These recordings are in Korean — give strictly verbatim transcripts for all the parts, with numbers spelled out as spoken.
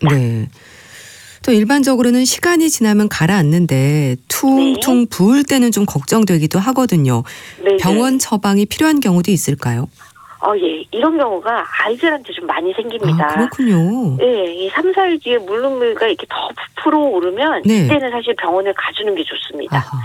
있습니다. 네. 또 일반적으로는 시간이 지나면 가라앉는데 퉁퉁 네. 부을 때는 좀 걱정되기도 하거든요. 네네. 병원 처방이 필요한 경우도 있을까요? 어, 예. 이런 경우가 아이들한테 좀 많이 생깁니다. 아, 그렇군요. 예, 이 삼, 사일 뒤에 물눈물가 이렇게 더 부풀어 오르면 네. 이때는 사실 병원을 가주는 게 좋습니다. 아하.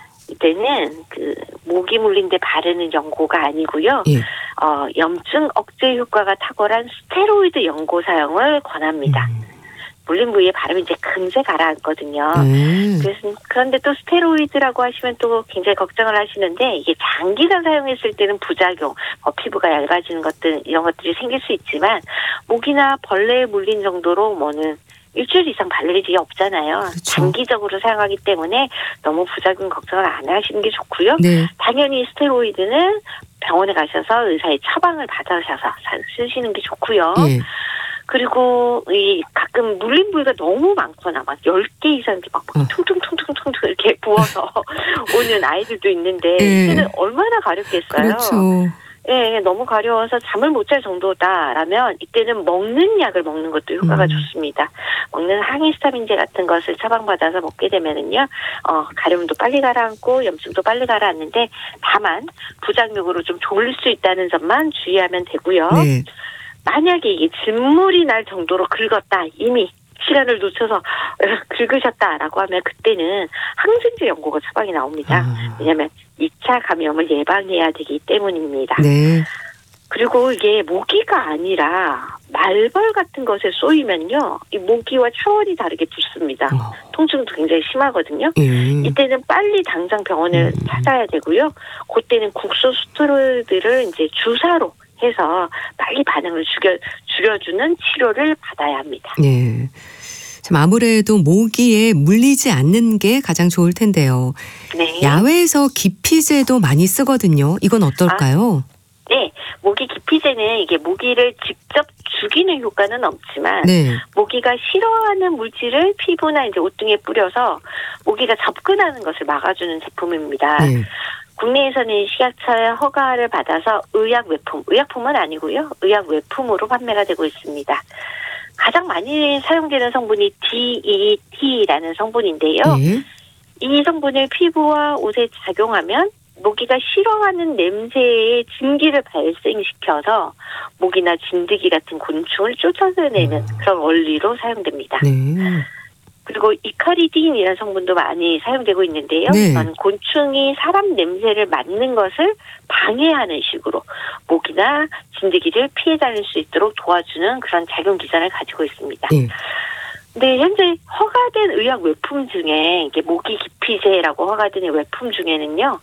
이때는 그 모기 물린 데 바르는 연고가 아니고요. 예. 어, 염증 억제 효과가 탁월한 스테로이드 연고 사용을 권합니다. 음. 물린 부위에 바르면 이제 금세 가라앉거든요. 음. 그래서 그런데 또 스테로이드라고 하시면 또 굉장히 걱정을 하시는데 이게 장기간 사용했을 때는 부작용, 뭐 피부가 얇아지는 것들 이런 것들이 생길 수 있지만 모기나 벌레에 물린 정도로 뭐는 일주일 이상 바를 일이 없잖아요. 그렇죠. 장기적으로 사용하기 때문에 너무 부작용 걱정을 안 하시는 게 좋고요. 네. 당연히 스테로이드는 병원에 가셔서 의사의 처방을 받으셔서 쓰시는 게 좋고요. 예. 그리고 이 가끔 물린 부위가 너무 많거나 막 열 개 이상 이렇게 막 어. 퉁퉁퉁퉁퉁퉁 이렇게 부어서 오는 아이들도 있는데 예. 이때는 얼마나 가렵겠어요. 그렇죠. 예, 너무 가려워서 잠을 못 잘 정도다라면 이때는 먹는 약을 먹는 것도 효과가 음. 좋습니다. 먹는 항히스타민제 같은 것을 처방받아서 먹게 되면은요, 어, 가려움도 빨리 가라앉고 염증도 빨리 가라앉는데 다만 부작용으로 좀 졸릴 수 있다는 점만 주의하면 되고요. 네. 만약에 이게 진물이 날 정도로 긁었다, 이미 시간을 놓쳐서 긁으셨다라고 하면 그때는 항생제 연고가 처방이 나옵니다. 아. 왜냐하면 이 차 감염을 예방해야 되기 때문입니다. 네. 그리고 이게 모기가 아니라 말벌 같은 것에 쏘이면요, 이 모기와 차원이 다르게 붓습니다. 어. 통증도 굉장히 심하거든요. 예. 이때는 빨리 당장 병원을 음. 찾아야 되고요. 그때는 국소 스테로이드를 이제 주사로 해서 빨리 반응을 죽여, 줄여주는 치료를 받아야 합니다. 예. 참 아무래도 모기에 물리지 않는 게 가장 좋을 텐데요. 네. 야외에서 기피제도 많이 쓰거든요. 이건 어떨까요? 네. 모기 기피제는 이게 모기를 직접 죽이는 효과는 없지만 네. 모기가 싫어하는 물질을 피부나 이제 옷 등에 뿌려서 모기가 접근하는 것을 막아주는 제품입니다. 네. 국내에서는 식약처의 허가를 받아서 의약 외품, 의약품은 아니고요. 의약 외품으로 판매가 되고 있습니다. 가장 많이 사용되는 성분이 디 이 티라는 성분인데요. 예. 이 성분을 피부와 옷에 작용하면 모기가 싫어하는 냄새의 진기를 발생시켜서 모기나 진드기 같은 곤충을 쫓아내는 음. 그런 원리로 사용됩니다. 네. 그리고 이카리딘이라는 성분도 많이 사용되고 있는데요. 네. 이건 곤충이 사람 냄새를 맡는 것을 방해하는 식으로 모기나 진드기를 피해 다닐 수 있도록 도와주는 그런 작용 기전을 가지고 있습니다. 예. 네, 현재 허가된 의약 외품 중에 이게 모기 기피제라고 허가된 외품 중에는요,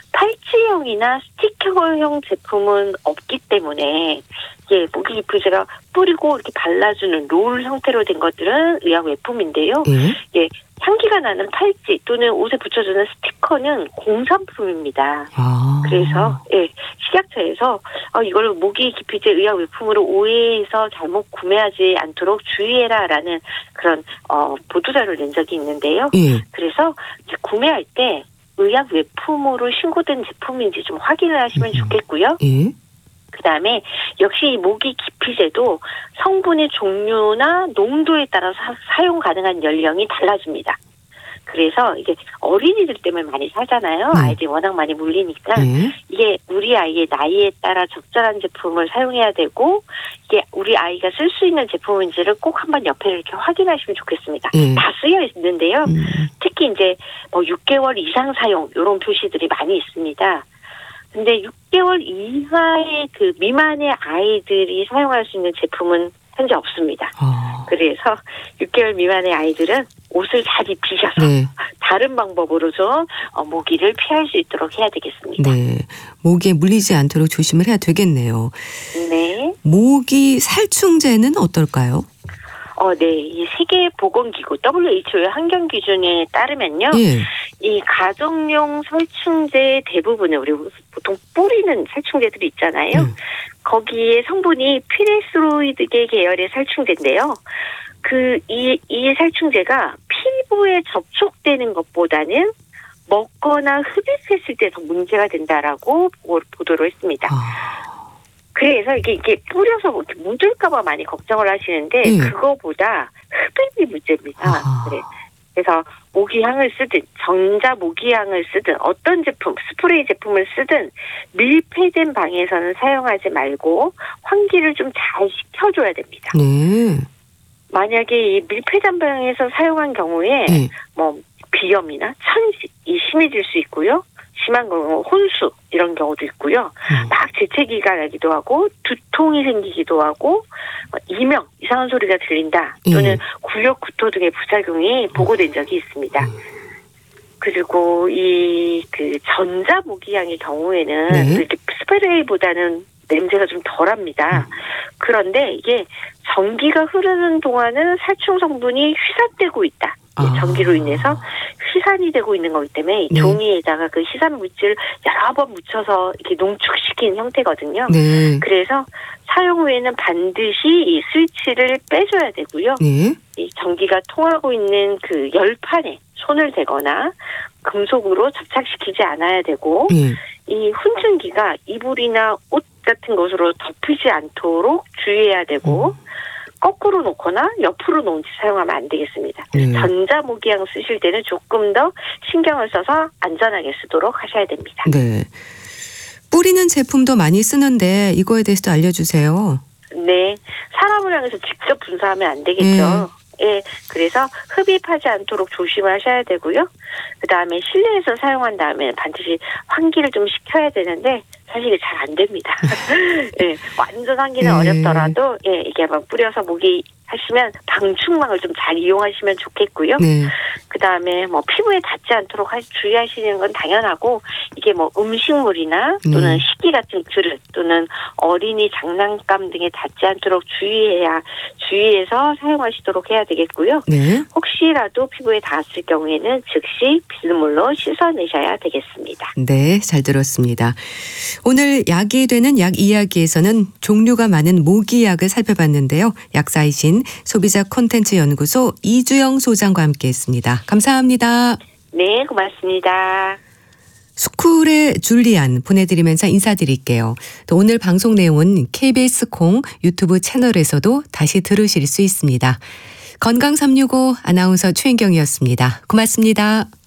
팔찌형이나 스티커형 제품은 없기 때문에 예, 모기 기피제가 뿌리고 이렇게 발라주는 롤 형태로 된 것들은 의약 외품인데요. 예. 예, 향기가 나는 팔찌 또는 옷에 붙여주는 스티커는 공산품입니다. 아. 그래서 예, 식약처에서 어, 이걸 모기 기피제 의약 외품으로 오해해서 잘못 구매하지 않도록 주의해라라는 그런 어, 보도자료를 낸 적이 있는데요. 예. 그래서 이제 구매할 때 의약 외품으로 신고된 제품인지 좀 확인을 하시면 음. 좋겠고요. 예. 그다음에 역시 이 모기 기피제도 성분의 종류나 농도에 따라서 사, 사용 가능한 연령이 달라집니다. 그래서 이게 어린이들 때문에 많이 사잖아요. 네. 아이들이 워낙 많이 물리니까 예. 이게 우리 아이의 나이에 따라 적절한 제품을 사용해야 되고 이게 우리 아이가 쓸 수 있는 제품인지를 꼭 한번 옆에 이렇게 확인하시면 좋겠습니다. 예. 다 쓰여 있는데요. 음. 특히 이제 뭐 육 개월 이상 사용 이런 표시들이 많이 있습니다. 근데 육 개월 이하의 그 미만의 아이들이 사용할 수 있는 제품은 현재 없습니다. 아. 그래서 육 개월 미만의 아이들은 옷을 잘 입히셔서 네. 다른 방법으로 좀 모기를 피할 수 있도록 해야 되겠습니다. 네. 모기에 물리지 않도록 조심을 해야 되겠네요. 네. 모기 살충제는 어떨까요? 어, 네. 이 세계보건기구 더블유에이치오의 환경 기준에 따르면요. 예. 이 가정용 살충제 대부분은 우리 보통 뿌리는 살충제들이 있잖아요. 음. 거기에 성분이 피레스로이드계 계열의 살충제인데요. 그, 이, 이 살충제가 피부에 접촉되는 것보다는 먹거나 흡입했을 때 더 문제가 된다라고 보도를 했습니다. 아. 그래서 이게, 이게 뿌려서 뭐 이렇게 묻을까봐 많이 걱정을 하시는데, 네. 그거보다 흡입이 문제입니다. 아. 그래. 그래서 모기향을 쓰든 전자 모기향을 쓰든 어떤 제품, 스프레이 제품을 쓰든 밀폐된 방에서는 사용하지 말고 환기를 좀 잘 시켜줘야 됩니다. 네. 만약에 이 밀폐된 방에서 사용한 경우에 네. 뭐 비염이나 천식이 심해질 수 있고요. 심한 경우 혼수 이런 경우도 있고요. 음. 막 재채기가 나기도 하고 두통이 생기기도 하고 이명 이상한 소리가 들린다 또는 예. 구역 구토 등의 부작용이 보고된 적이 있습니다. 그리고 이 그 전자 모기향의 경우에는 네. 이렇게 스프레이보다는 냄새가 좀 덜합니다. 그런데 이게 전기가 흐르는 동안은 살충 성분이 희석되고 있다. 아. 전기로 인해서 희산이 되고 있는 거기 때문에 네. 종이에다가 그 희산 물질을 여러 번 묻혀서 이렇게 농축시킨 형태거든요. 네. 그래서 사용 후에는 반드시 이 스위치를 빼줘야 되고요. 네. 이 전기가 통하고 있는 그 열판에 손을 대거나 금속으로 접착시키지 않아야 되고 네. 이 훈증기가 이불이나 옷 같은 것으로 덮이지 않도록 주의해야 되고 음. 거꾸로 놓거나 옆으로 놓은 채 사용하면 안 되겠습니다. 네. 전자 모기향 쓰실 때는 조금 더 신경을 써서 안전하게 쓰도록 하셔야 됩니다. 네. 뿌리는 제품도 많이 쓰는데 이거에 대해서도 알려주세요. 네, 사람을 향해서 직접 분사하면 안 되겠죠. 예, 그래서 흡입하지 않도록 조심하셔야 되고요. 그 다음에 실내에서 사용한 다음에 반드시 환기를 좀 시켜야 되는데 사실 이게 잘 안 됩니다. 예, 완전 환기는 네. 어렵더라도 예, 이게 막 뿌려서 모기 하시면 방충망을 좀 잘 이용하시면 좋겠고요. 네. 그 다음에 뭐 피부에 닿지 않도록 하- 주의하시는 건 당연하고 이게 뭐 음식물이나 또는 네. 식기 같은 그릇 또는 어린이 장난감 등에 닿지 않도록 주의해야 주의해서 사용하시도록 해야 되겠고요. 네. 혹시라도 피부에 닿았을 경우에는 즉시 비눗물로 씻어내셔야 되겠습니다. 네, 잘 들었습니다. 오늘 약이 되는 약 이야기에서는 종류가 많은 모기약을 살펴봤는데요. 약사이신 소비자 콘텐츠 연구소 이주영 소장과 함께했습니다. 감사합니다. 네, 고맙습니다. 스쿨의 줄리안 보내드리면서 인사드릴게요. 또 오늘 방송 내용은 케이비에스 콩 유튜브 채널에서도 다시 들으실 수 있습니다. 건강 삼육오 아나운서 최인경이었습니다. 고맙습니다.